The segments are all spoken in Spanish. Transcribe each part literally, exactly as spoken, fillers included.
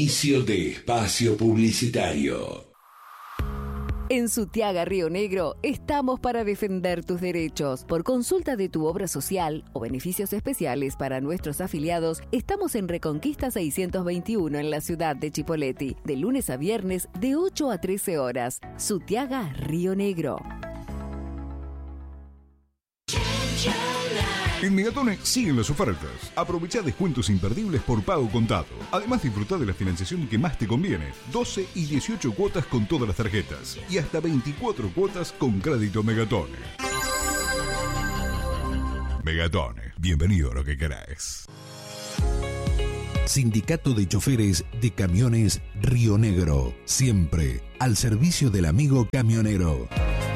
Inicio de espacio publicitario. En Sutiaga Río Negro estamos para defender tus derechos. Por consulta de tu obra social o beneficios especiales para nuestros afiliados, estamos en Reconquista seiscientos veintiuno en la ciudad de Chipoleti, de lunes a viernes de ocho a trece horas. Sutiaga Río Negro. En Megatone siguen las ofertas. Aprovecha descuentos imperdibles por pago contado. Además, disfruta de la financiación que más te conviene. doce y dieciocho cuotas con todas las tarjetas. Y hasta veinticuatro cuotas con crédito Megatone. Megatone. Bienvenido a lo que querés. Sindicato de Choferes de Camiones Río Negro. Siempre al servicio del amigo camionero.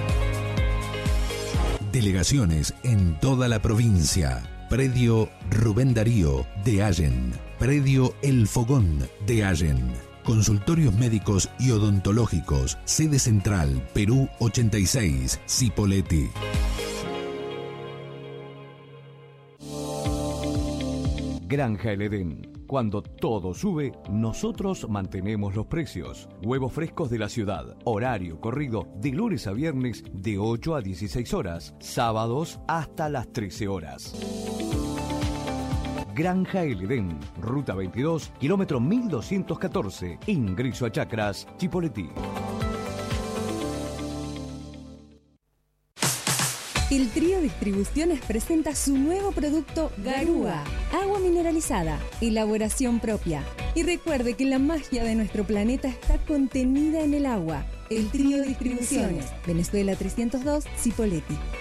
Delegaciones en toda la provincia. Predio Rubén Darío de Allen. Predio El Fogón de Allen. Consultorios médicos y odontológicos. Sede central, Perú ochenta y seis, Cipolletti. Granja El Edén. Cuando todo sube, nosotros mantenemos los precios. Huevos frescos de la ciudad. Horario corrido de lunes a viernes de ocho a dieciséis horas. Sábados hasta las trece horas. Granja El Edén. Ruta veintidós, kilómetro mil doscientos catorce. Ingreso a Chacras, Chipolletti. El Trío Distribuciones presenta su nuevo producto Garúa, agua mineralizada, elaboración propia. Y recuerde que la magia de nuestro planeta está contenida en el agua. El Trío Distribuciones, Venezuela trescientos dos, Cipolletti.